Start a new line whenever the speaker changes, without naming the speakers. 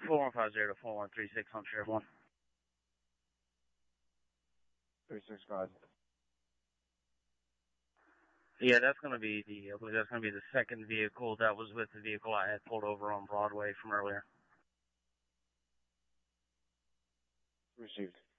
4150 to 4136 on Sheriff 1.
36, go ahead.
Yeah, that's going to be I believe that's going to be the second vehicle that was with the vehicle I had pulled over on Broadway from earlier.
Received.